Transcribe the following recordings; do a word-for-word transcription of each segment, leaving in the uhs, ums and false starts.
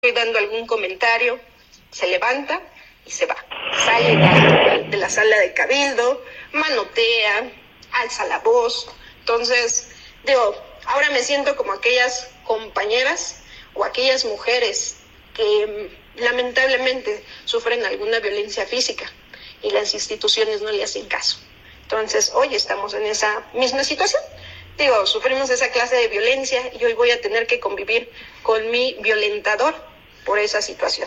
dando algún comentario, se levanta y se va. Sale de, de la sala de cabildo, manotea, alza la voz. Entonces, digo, ahora me siento como aquellas compañeras o aquellas mujeres que lamentablemente sufren alguna violencia física y las instituciones no le hacen caso. Entonces, hoy estamos en esa misma situación. Digo, sufrimos esa clase de violencia y hoy voy a tener que convivir con mi violentador por esa situación.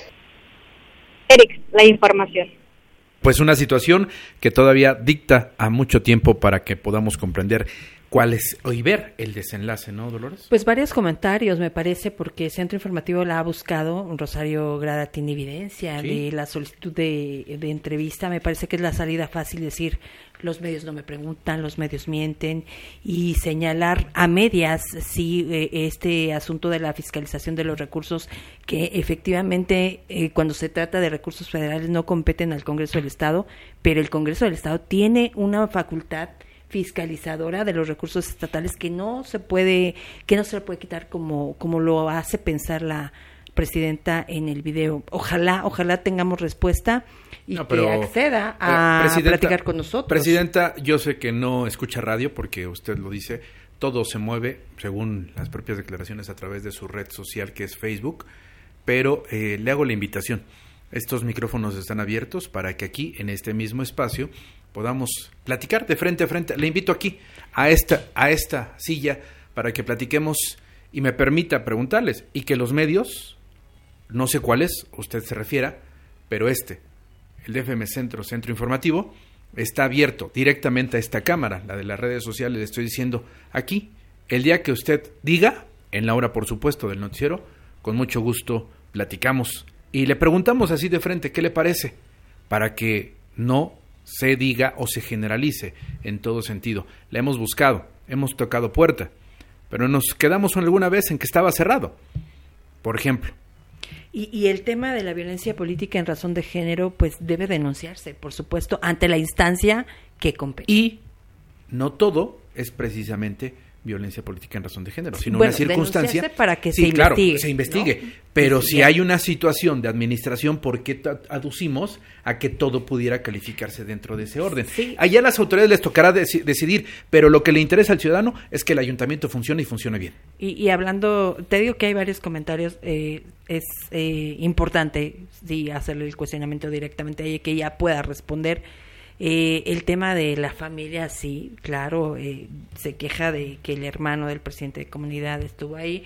Eric, la información. Pues una situación que todavía dicta a mucho tiempo para que podamos comprender cuál es y ver el desenlace, ¿no, Dolores? Pues varios comentarios, me parece, porque Centro Informativo la ha buscado. Rosario Grada tiene evidencia ¿Sí? de la solicitud de, de entrevista. Me parece que es la salida fácil decir, los medios no me preguntan, los medios mienten, y señalar a medias sí eh, este asunto de la fiscalización de los recursos, que efectivamente eh, cuando se trata de recursos federales no competen al Congreso del Estado, pero el Congreso del Estado tiene una facultad fiscalizadora de los recursos estatales que no se puede que no se le puede quitar como como lo hace pensar la presidenta en el video. Ojalá, ojalá tengamos respuesta y no, pero, que acceda a platicar con nosotros. Presidenta, yo sé que no escucha radio porque usted lo dice, todo se mueve según las propias declaraciones a través de su red social que es Facebook, pero eh, le hago la invitación. Estos micrófonos están abiertos para que aquí, en este mismo espacio, podamos platicar de frente a frente. Le invito aquí, a esta, a esta silla, para que platiquemos y me permita preguntarles, y que los medios, no sé cuáles usted se refiera, pero este, el D F M Centro, Centro Informativo, está abierto directamente a esta cámara, la de las redes sociales. Le estoy diciendo aquí, el día que usted diga, en la hora por supuesto del noticiero, con mucho gusto platicamos y le preguntamos así de frente, ¿qué le parece? Para que no se diga o se generalice en todo sentido. La hemos buscado, hemos tocado puerta, pero nos quedamos alguna vez en que estaba cerrado, por ejemplo. Y, y el tema de la violencia política en razón de género, pues debe denunciarse, por supuesto, ante la instancia que compete. Y no todo es precisamente violencia política en razón de género, sino bueno, una circunstancia para que sí, se claro, investigue, se investigue, ¿no? pero sí, si ya. hay una situación de administración, ¿por qué aducimos a que todo pudiera calificarse dentro de ese orden? Sí. Allá a las autoridades les tocará dec- decidir, pero lo que le interesa al ciudadano es que el ayuntamiento funcione y funcione bien. Y, y hablando, te digo que hay varios comentarios, eh, es eh, importante sí, hacerle el cuestionamiento directamente a ella, que ella pueda responder. Eh, el tema de la familia, sí, claro, eh, se queja de que el hermano del presidente de comunidad estuvo ahí,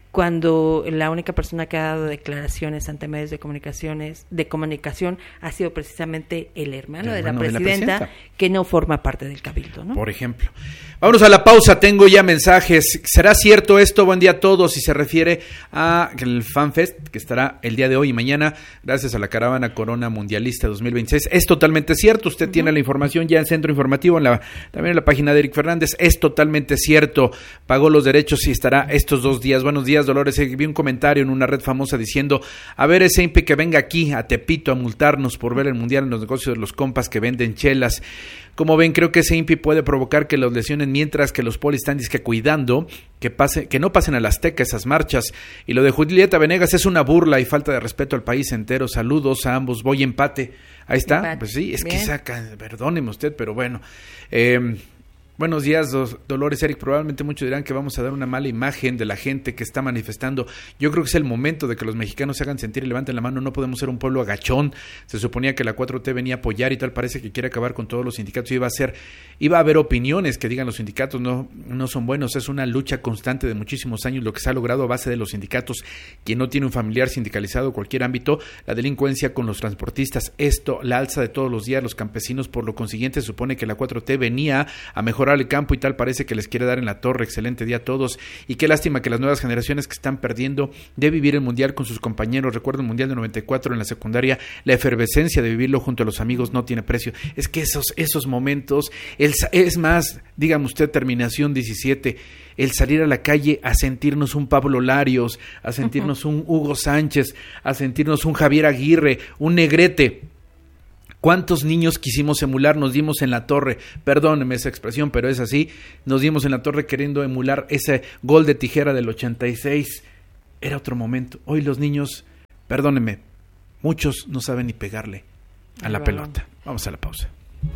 cuando la única persona que ha dado declaraciones ante medios de comunicaciones de comunicación ha sido precisamente el hermano, el hermano de, la de la presidenta, que no forma parte del cabildo, ¿no? Por ejemplo. Vámonos a la pausa, tengo ya mensajes. ¿Será cierto esto? Buen día a todos. Si se refiere a el FanFest, que estará el día de hoy y mañana, gracias a la Caravana Corona Mundialista dos mil veintiséis. Es totalmente cierto. Usted uh-huh. tiene la información ya en Centro Informativo, en la, también en la página de Eric Fernández. Es totalmente cierto. Pagó los derechos y estará estos dos días. Buenos días, Dolores. Vi un comentario en una red famosa diciendo, a ver ese impe que venga aquí a Tepito a multarnos por ver el mundial en los negocios de los compas que venden chelas. Como ven, creo que ese I N P I puede provocar que los lesionen mientras que los polis están disque cuidando que pase, que no pasen a la Azteca esas marchas. Y lo de Julieta Venegas es una burla y falta de respeto al país entero. Saludos a ambos. Voy empate. Ahí está. Empate. Pues sí, es Bien. que saca, perdóneme usted, pero bueno. Eh, Buenos días, Dolores, Eric. Probablemente muchos dirán que vamos a dar una mala imagen de la gente que está manifestando. Yo creo que es el momento de que los mexicanos se hagan sentir y levanten la mano. No podemos ser un pueblo agachón. Se suponía que la cuatro T venía a apoyar y tal. Parece que quiere acabar con todos los sindicatos. Iba a ser, iba a haber opiniones que digan los sindicatos no, no son buenos. Es una lucha constante de muchísimos años lo que se ha logrado a base de los sindicatos. Quien no tiene un familiar sindicalizado en cualquier ámbito, la delincuencia con los transportistas, esto, la alza de todos los días, los campesinos. Por lo consiguiente, se supone que la cuatro T venía a mejorar el campo y tal, parece que les quiere dar en la torre. Excelente día a todos y qué lástima que las nuevas generaciones que están perdiendo de vivir el mundial con sus compañeros. Recuerdo el mundial de noventa y cuatro en la secundaria, la efervescencia de vivirlo junto a los amigos no tiene precio. Es que esos, esos momentos, el, es más, dígame usted, terminación diecisiete, el salir a la calle a sentirnos un Pablo Larios, a sentirnos un Hugo Sánchez, a sentirnos un Javier Aguirre, un Negrete. ¿Cuántos niños quisimos emular? Nos dimos en la torre, perdóneme esa expresión, pero es así, nos dimos en la torre queriendo emular ese gol de tijera del ochenta y seis. Era otro momento. Hoy los niños perdónenme, muchos no saben ni pegarle a la pelota. Vamos a la pausa.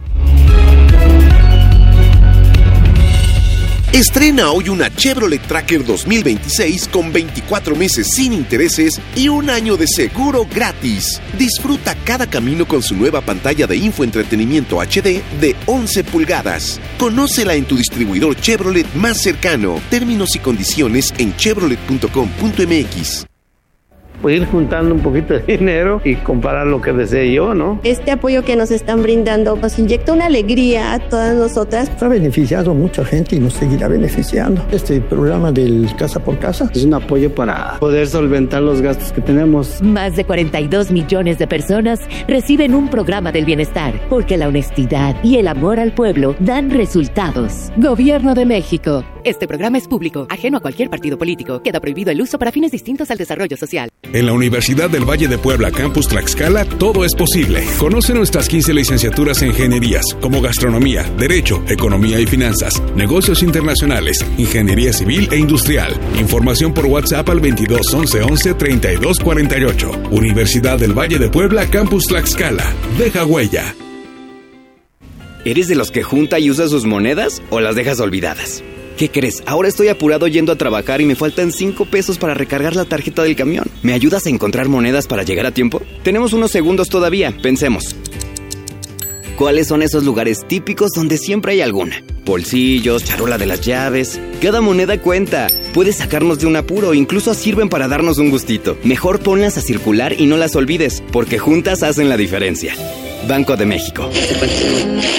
Estrena hoy una Chevrolet Tracker dos mil veintiséis con veinticuatro meses sin intereses y un año de seguro gratis. Disfruta cada camino con su nueva pantalla de infoentretenimiento H D de once pulgadas. Conócela en tu distribuidor Chevrolet más cercano. Términos y condiciones en chevrolet punto com punto m x. Pues ir juntando un poquito de dinero y comprar lo que desee yo, ¿no? Este apoyo que nos están brindando nos inyecta una alegría a todas nosotras. Ha beneficiado mucha gente y nos seguirá beneficiando. Este programa del Casa por Casa es un apoyo para poder solventar los gastos que tenemos. Más de cuarenta y dos millones de personas reciben un programa del bienestar, porque la honestidad y el amor al pueblo dan resultados. Gobierno de México. Este programa es público, ajeno a cualquier partido político. Queda prohibido el uso para fines distintos al desarrollo social. En la Universidad del Valle de Puebla, Campus Tlaxcala, todo es posible. Conoce nuestras quince licenciaturas en ingenierías, como gastronomía, derecho, economía y finanzas, negocios internacionales, ingeniería civil e industrial. Información por WhatsApp al veintidós once once treinta y dos cuarenta y ocho. Universidad del Valle de Puebla, Campus Tlaxcala. Deja huella. ¿Eres de los que junta y usa sus monedas o las dejas olvidadas? ¿Qué crees? Ahora estoy apurado yendo a trabajar y me faltan cinco pesos para recargar la tarjeta del camión. ¿Me ayudas a encontrar monedas para llegar a tiempo? Tenemos unos segundos todavía, pensemos. ¿Cuáles son esos lugares típicos donde siempre hay alguna? Bolsillos, charola de las llaves. Cada moneda cuenta. Puede sacarnos de un apuro, incluso sirven para darnos un gustito. Mejor ponlas a circular y no las olvides, porque juntas hacen la diferencia. Banco de México.